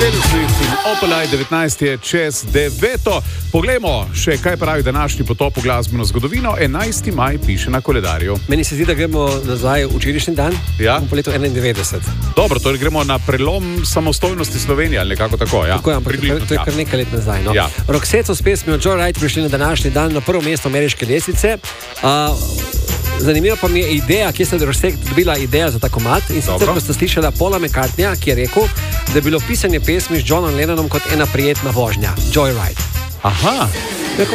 Taylor Swift in Opalite, 19 je čez 9. Poglejmo še, kaj pravi današnji potop v glasbeno zgodovino. 11. maj piše na koledarju. Meni se zdi, da gremo nazaj v včerajšnji dan, po letu 91. Dobro, torej gremo na prelom samostojnosti Slovenije, ali nekako tako, ja. Tako, ampak to je kar nekaj let nazaj. No? Ja. Roxette s pesmijo Joyride prišli na današnji dan na prvo mesto ameriške lestvice. Zanimiva pa mi je ideja, kje se je Roxette dobila ideja za ta komad. In sicer pa ste slišala Paula McCartneya, ki je rekel, da je bilo pisanje pesmi z Johnom Lennonom kot ena prijetna vožnja. Joyride. Aha. Rekel,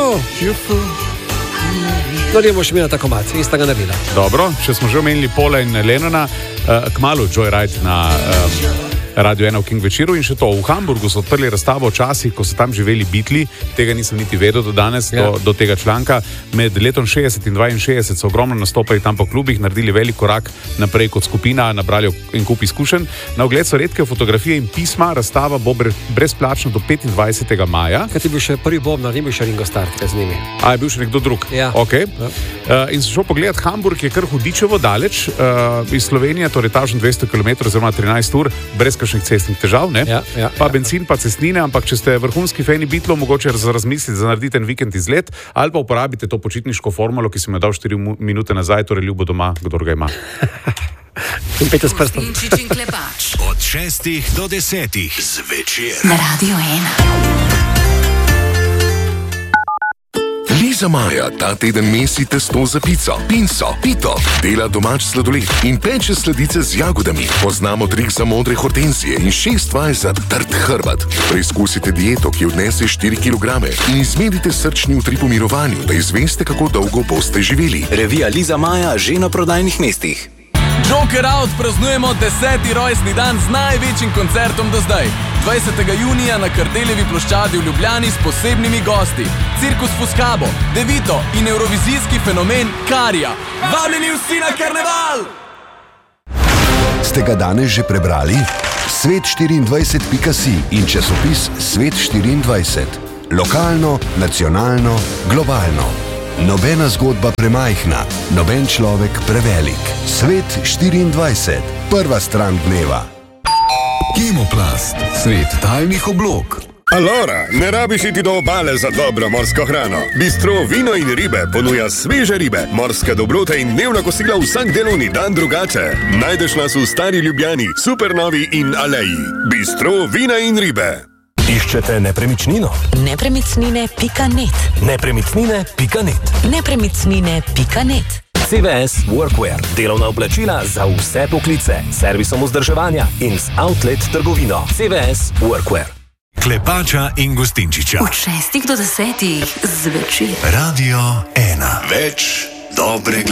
no, bomo še imeli ta komad in sta ga naredila. Dobro, če smo že omenili Paula in Lennona, kmalu Joyride na Radio 1 v King večeru in še to. V Hamburgu so odprli razstavo o časih, ko so tam živeli Beatli. Tega nisem niti vedel do danes, do tega članka. Med letom 60 in 62 so ogromno nastopali tam po klubih, naredili velik korak naprej kot skupina, nabrali en kup izkušenj. Na ogled so redke fotografije in pisma. Razstava bo brezplačna do 25. maja. Kaj ti bil še prvi bobnar, ni bil še Ringo Starr z njimi? A, je bil še nekdo drug? Ja. Okay. In so šel pogledat, Hamburg je kar hudičevo daleč iz Slovenije, torej tažen 200 km oziroma 13 ur, brez kakšnih cestnih težav, ne? Pa benzin, pa cestnine, ampak če ste vrhunski fani Beatlov, mogoče razmislite, da naredite en vikend izlet, ali pa uporabite to počitniško formulo, ki sem jo dal 4 minute nazaj, torej ljubo doma, kdor ga ima. In pete s prstom. Od 6 do 10 zvečer. Na Radio 1. Liza Maja ta teden mesi testo za pico, pinso, pito, dela domač sladoled in peče sladice z jagodami. Poznamo trik za modre hortenzije in 6 vaj za trd hrbet. Preizkusite dieto, ki odnese 4 kg in izmerite srčni utrip v mirovanju, da izveste, kako dolgo boste živeli. Revija Liza Maja že na prodajnih mestih. Joker Out praznujemo 10. rojstni dan z največjim koncertom do zdaj. 20. junija na Kardeljevi ploščadi v Ljubljani s posebnimi gosti. Cirkus Fuscabo, Devito in evrovizijski fenomen Karija. Vabljeni vsi na karneval! Ste ga danes že prebrali? Svet24.si in časopis Svet24. Lokalno, nacionalno, globalno. Nobena zgodba premajhna, noben človek prevelik. Svet24. Prva stran dneva. Kemoplast. Svet talnih oblog. Alora, ne rabiš iti do obale za dobro morsko hrano. Bistro Vino in ribe ponuja sveže ribe, morske dobrote in dnevna kosila vsak delovni dan drugače. Najdeš nas v Stari Ljubljani, Supernovi in Aleji. Bistro Vina in ribe. Iščete nepremičnino? Nepremičnine.net. Nepremičnine.net. Nepremičnine.net. CVS Workwear. Delovna oblačila za vse poklice. Servisom vzdrževanja in z outlet trgovino. CVS Workwear. Klepača in Gostinčiča. Od 6 do 10 zvečer. Radio 1. Več dobrega.